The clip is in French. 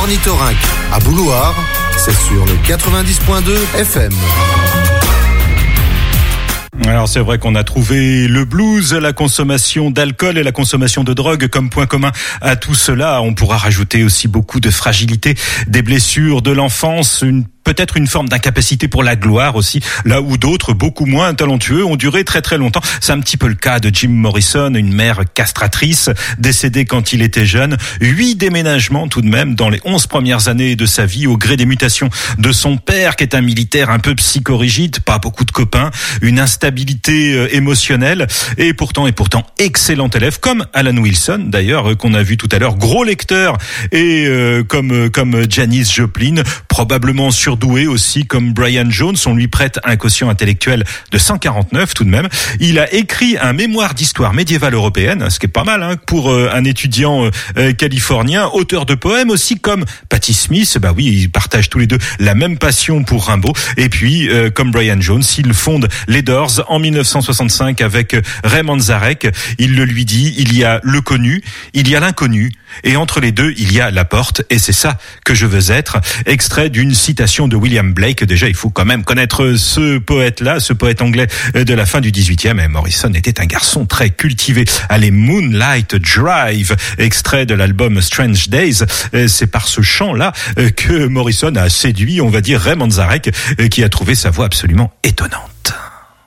Ornithorynque. À Boulouard, c'est sur le 90.2 FM. Alors c'est vrai qu'on a trouvé le blues, la consommation d'alcool et la consommation de drogue comme point commun à tout cela. On pourra rajouter aussi beaucoup de fragilité, des blessures de l'enfance, peut-être une forme d'incapacité pour la gloire aussi, là où d'autres, beaucoup moins talentueux, ont duré très très longtemps. C'est un petit peu le cas de Jim Morrison, une mère castratrice, décédée quand il était jeune. 8 déménagements tout de même dans les 11 premières années de sa vie, au gré des mutations de son père, qui est un militaire un peu psychorigide, pas beaucoup de copains, une instabilité émotionnelle, et pourtant excellent élève, comme Alan Wilson d'ailleurs, qu'on a vu tout à l'heure, gros lecteur, et comme Janis Joplin, probablement surdoué aussi comme Brian Jones. On lui prête un quotient intellectuel de 149 tout de même. Il a écrit un mémoire d'histoire médiévale européenne, ce qui est pas mal pour un étudiant californien, auteur de poèmes aussi comme Patti Smith. Bah oui, ils partagent tous les deux la même passion pour Rimbaud. Et puis comme Brian Jones, il fonde les Doors en 1965 avec Ray Manzarek. Il le lui dit, il y a le connu, il y a l'inconnu, et entre les deux, il y a la porte, et c'est ça que je veux être. Extrait d'une citation de William Blake. Déjà, il faut quand même connaître ce poète-là, ce poète anglais de la fin du 18e. Et Morrison était un garçon très cultivé. Allez, Moonlight Drive, extrait de l'album Strange Days. C'est par ce chant-là que Morrison a séduit, on va dire, Ray Manzarek, qui a trouvé sa voix absolument étonnante.